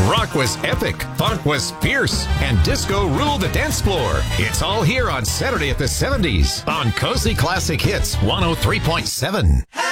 Rock was epic, funk was fierce, and disco ruled the dance floor. It's all here on Saturday at the 70s on Cozy Classic Hits 103.7.